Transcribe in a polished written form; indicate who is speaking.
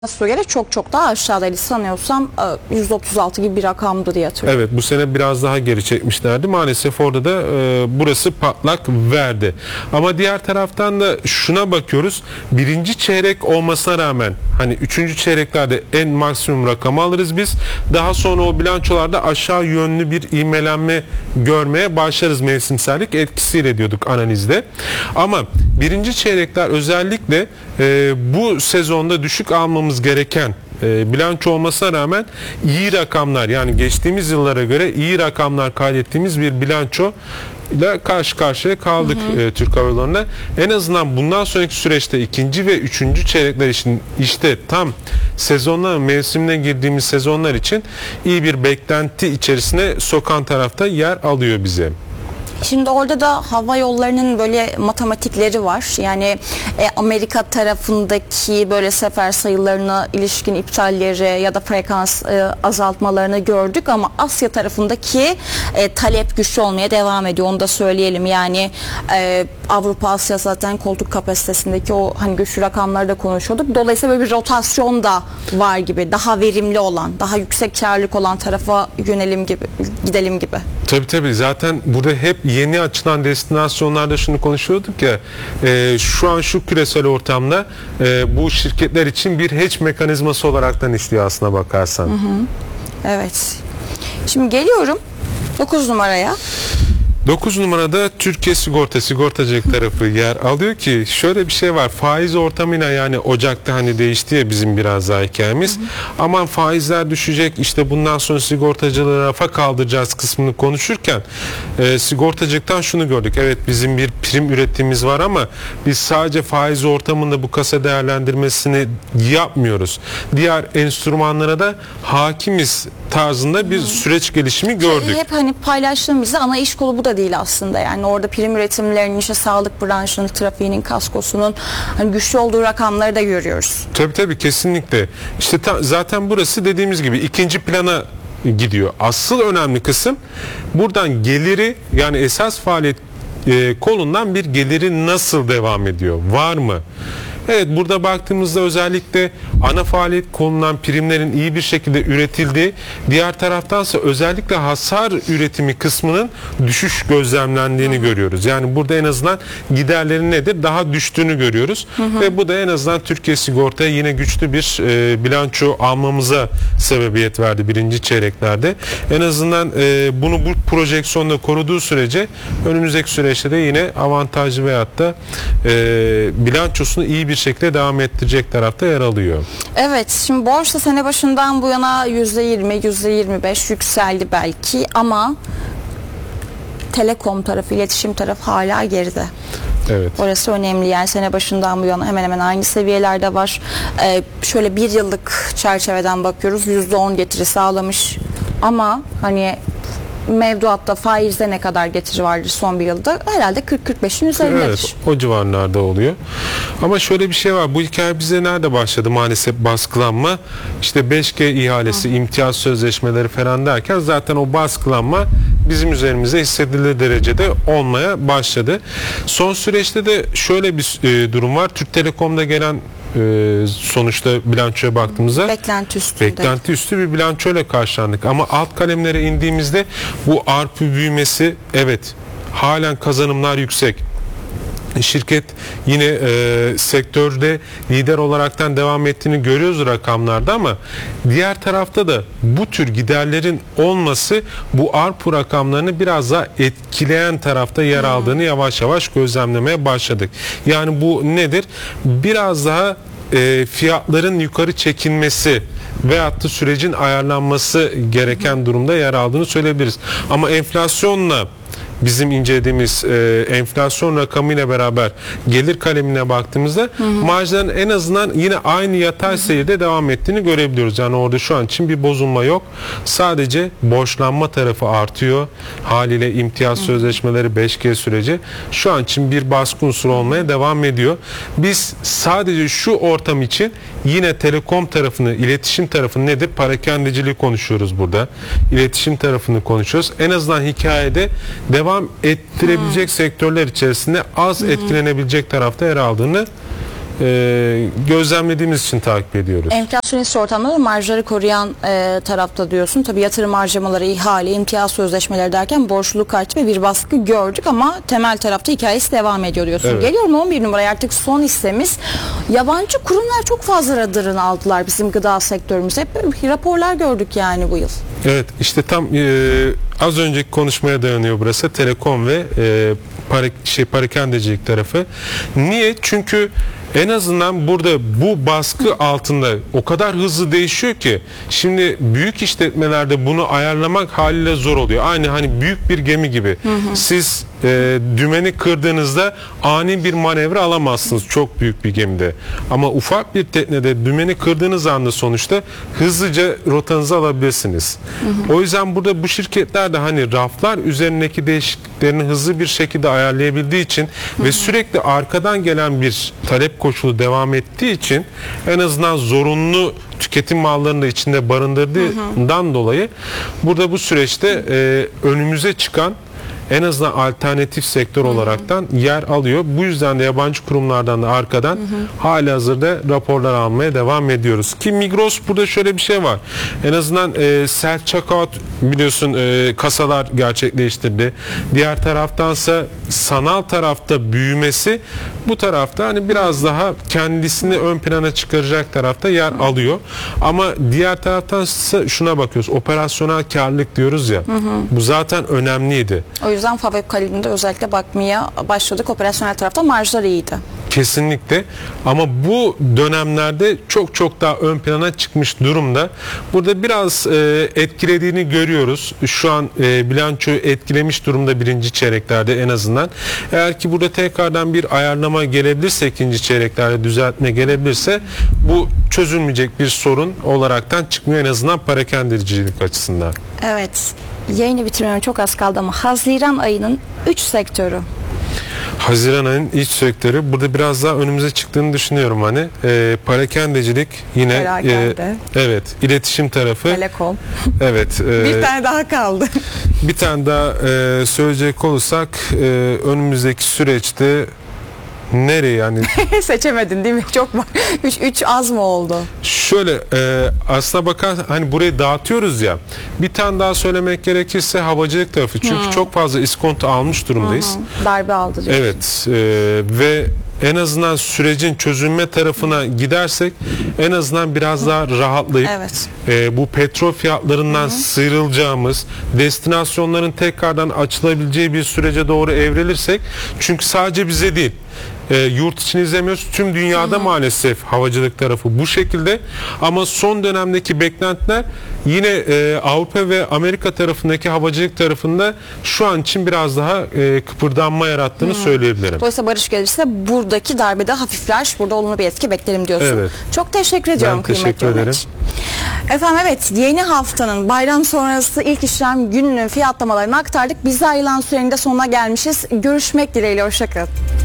Speaker 1: göre çok çok daha aşağıdaydı. Sanıyorsam 136 gibi bir rakamdı diye hatırlıyorum.
Speaker 2: Evet, bu sene biraz daha geri çekmişlerdi. Maalesef orada da burası patlak verdi. Ama diğer taraftan da şuna bakıyoruz. Birinci çeyrek olmasına rağmen hani üçüncü çeyreklerde en maksimum rakamı alırız biz. Daha sonra o bilançolarda aşağı yönlü bir ivmelenme görmeye başlarız mevsimsellik etkisiyle diyorduk analizde. Ama birinci çeyrekler özellikle bu sezonda düşük almamız gereken bilanço olmasına rağmen iyi rakamlar, yani geçtiğimiz yıllara göre iyi rakamlar kaydettiğimiz bir bilanço ile karşı karşıya kaldık Türk Hava Yolları'nda. En azından bundan sonraki süreçte ikinci ve üçüncü çeyrekler için işte tam sezonlar mevsimine girdiğimiz sezonlar için iyi bir beklenti içerisine sokan tarafta yer alıyor bize.
Speaker 1: Şimdi orada da hava yollarının böyle matematikleri var. Yani Amerika tarafındaki böyle sefer sayılarına ilişkin iptalleri ya da frekans azaltmalarını gördük ama Asya tarafındaki talep güçlü olmaya devam ediyor. Onu da söyleyelim. Yani Avrupa Asya zaten koltuk kapasitesindeki o hani güçlü rakamları da konuşuyorduk. Dolayısıyla böyle bir rotasyon da var gibi. Daha verimli olan, daha yüksek karlılık olan tarafa yönelim gibi, gidelim gibi.
Speaker 2: Tabii zaten burada hep yeni açılan destinasyonlarda şunu konuşuyorduk ya, şu an şu küresel ortamda bu şirketler için bir hedge mekanizması olaraktan işliyor aslına bakarsan.
Speaker 1: Evet. Şimdi geliyorum 9 numaraya.
Speaker 2: 9 numarada Türkiye sigortacılık tarafı yer alıyor ki şöyle bir şey var, faiz ortamıyla, yani Ocak'ta hani değişti ya bizim biraz daha hikayemiz. Aman faizler düşecek, işte bundan sonra sigortacılığı rafa kaldıracağız kısmını konuşurken sigortacılıktan şunu gördük. Evet, bizim bir prim üretimimiz var ama biz sadece faiz ortamında bu kasa değerlendirmesini yapmıyoruz. Diğer enstrümanlara da hakimiz tarzında bir süreç gelişimi gördük.
Speaker 1: Hep hani paylaştığımızda ana iş kolu bu da değil aslında. Yani orada prim üretimlerinin, işte sağlık branşının, trafiğinin, kaskosunun hani güçlü olduğu rakamları da görüyoruz.
Speaker 2: Tabii kesinlikle. İşte zaten burası dediğimiz gibi ikinci plana gidiyor. Asıl önemli kısım buradan geliri, yani esas faaliyet kolundan bir geliri nasıl devam ediyor? Var mı? Evet, burada baktığımızda özellikle ana faaliyet konulan primlerin iyi bir şekilde üretildiği, diğer taraftansa özellikle hasar üretimi kısmının düşüş gözlemlendiğini görüyoruz. Yani burada en azından giderlerin nedir? Daha düştüğünü görüyoruz. Ve bu da en azından Türkiye Sigorta'ya yine güçlü bir bilanço almamıza sebebiyet verdi birinci çeyreklerde. En azından bunu bu projeksiyonda koruduğu sürece önümüzdeki süreçte de yine avantajlı veyahut da bilançosunu iyi bir şekilde devam ettirecek tarafta yer alıyor.
Speaker 1: Evet, şimdi borsa sene başından bu yana %20, %25 yükseldi belki ama telekom tarafı, iletişim tarafı hala geride.
Speaker 2: Evet.
Speaker 1: Orası önemli. Yani sene başından bu yana hemen hemen aynı seviyelerde var. Şöyle bir yıllık çerçeveden bakıyoruz. %10 getiri sağlamış ama hani mevduatta faizde ne kadar getiri vardır son bir yılda? Herhalde 40-45'in üzerindedir.
Speaker 2: Evet, o civarlarda oluyor. Ama şöyle bir şey var. Bu hikaye bize nerede başladı? Maalesef baskılanma. İşte 5G ihalesi, imtiyaz sözleşmeleri falan derken zaten o baskılanma bizim üzerimize hissedilir derecede olmaya başladı. Son süreçte de şöyle bir durum var. Türk Telekom'da gelen sonuçta bilançoya baktığımızda beklenti üstü bir bilançoyla karşılandık. Ama alt kalemlere indiğimizde bu ARPU büyümesi, evet, halen kazanımlar yüksek. Şirket yine sektörde lider olaraktan devam ettiğini görüyoruz rakamlarda ama diğer tarafta da bu tür giderlerin olması bu ARPU rakamlarını biraz daha etkileyen tarafta yer aldığını yavaş yavaş gözlemlemeye başladık. Yani bu nedir? Biraz daha fiyatların yukarı çekilmesi veyahut da sürecin ayarlanması gereken durumda yer aldığını söyleyebiliriz. Ama enflasyonla bizim incelediğimiz enflasyon rakamıyla beraber gelir kalemine baktığımızda marjların en azından yine aynı yatay seyirde devam ettiğini görebiliyoruz. Yani orada şu an için bir bozulma yok. Sadece borçlanma tarafı artıyor. Haliyle imtiyaz sözleşmeleri, 5G süreci şu an için bir baskı unsuru olmaya devam ediyor. Biz sadece şu ortam için yine telekom tarafını, iletişim tarafını nedir? Parakendeciliği konuşuyoruz burada. İletişim tarafını konuşuyoruz. En azından hikayede devam ettirebilecek sektörler içerisinde az etkilenebilecek tarafta yer aldığını gözlemlediğimiz için takip ediyoruz.
Speaker 1: Enflasyonist ortamda da marjları koruyan tarafta diyorsun. Tabii yatırım harcamaları, ihale, imtiyaz sözleşmeleri derken borçluluk arttı ve bir baskı gördük ama temel tarafta hikayesi devam ediyor diyorsun.
Speaker 2: Evet.
Speaker 1: Geliyorum 11 numaraya, artık son hissemiz. Yabancı kurumlar çok fazla radarını aldılar bizim gıda sektörümüze. Hep böyle raporlar gördük yani bu yıl.
Speaker 2: Evet, işte tam az önceki konuşmaya dayanıyor burası. Telekom ve parakendecilik tarafı. Niye? Çünkü en azından burada bu baskı altında o kadar hızlı değişiyor ki şimdi büyük işletmelerde bunu ayarlamak haliyle zor oluyor. Aynı hani büyük bir gemi gibi. Siz dümeni kırdığınızda ani bir manevra alamazsınız çok büyük bir gemide. Ama ufak bir teknede dümeni kırdığınız anda sonuçta hızlıca rotanızı alabilirsiniz. O yüzden burada bu şirketler de hani raflar üzerindeki değişikliklerini hızlı bir şekilde ayarlayabildiği için ve sürekli arkadan gelen bir talep koşulu devam ettiği için en azından zorunlu tüketim mallarını da içinde barındırdığından dolayı burada bu süreçte önümüze çıkan en azından alternatif sektör olaraktan yer alıyor. Bu yüzden de yabancı kurumlardan da arkadan halihazırda raporlar almaya devam ediyoruz. Ki Migros burada şöyle bir şey var. En azından self checkout biliyorsun kasalar gerçekleştirdi. Diğer taraftansa sanal tarafta büyümesi bu tarafta hani biraz daha kendisini ön plana çıkaracak tarafta yer alıyor. Ama diğer taraftansa şuna bakıyoruz. Operasyonel karlılık diyoruz ya. Bu zaten önemliydi.
Speaker 1: O yüzden Fabrik özellikle bakmaya başladık. Operasyonel tarafta marjlar iyiydi.
Speaker 2: Kesinlikle, ama bu dönemlerde çok daha ön plana çıkmış durumda. Burada biraz etkilediğini görüyoruz. Şu an bilançoyu etkilemiş durumda birinci çeyreklerde en azından. Eğer ki burada tekrardan bir ayarlama gelebilirse, ikinci çeyreklerde düzeltme gelebilirse bu çözülmeyecek bir sorun olaraktan çıkmıyor en azından parakendecilik açısından.
Speaker 1: Evet. Yayını bitirmeye çok az kaldı ama Haziran ayının 3 sektörü.
Speaker 2: Haziran ayının iç sektörü burada biraz daha önümüze çıktığını düşünüyorum hani. Parakendecilik yine evet, iletişim tarafı.
Speaker 1: Telekom.
Speaker 2: Evet.
Speaker 1: Bir tane daha kaldı.
Speaker 2: Bir tane daha söyleyecek olursak önümüzdeki süreçte nereye yani?
Speaker 1: Seçemedin değil mi? Çok var. 3 az mı oldu?
Speaker 2: Şöyle aslına bakar hani burayı dağıtıyoruz ya. Bir tane daha söylemek gerekirse havacılık tarafı. Çünkü çok fazla iskonto almış durumdayız.
Speaker 1: Darbe aldı diyorsun.
Speaker 2: Evet ve en azından sürecin çözülme tarafına gidersek en azından biraz daha rahatlayıp bu petrol fiyatlarından sıyrılacağımız, destinasyonların tekrardan açılabileceği bir sürece doğru evrilirsek, çünkü sadece bize değil, yurt içini izlemiyoruz. Tüm dünyada maalesef havacılık tarafı bu şekilde, ama son dönemdeki beklentiler yine Avrupa ve Amerika tarafındaki havacılık tarafında şu an için biraz daha kıpırdanma yarattığını söyleyebilirim.
Speaker 1: Dolayısıyla barış gelirse buradaki darbede hafifler. Burada olumlu bir etki beklerim diyorsun.
Speaker 2: Evet.
Speaker 1: Çok teşekkür ediyorum
Speaker 2: teşekkür ederim.
Speaker 1: Efendim evet, yeni haftanın bayram sonrası ilk işlem gününün fiyatlamalarını aktardık. Bize ayrılan sürenin de sonuna gelmişiz. Görüşmek dileğiyle. Hoşçakalın.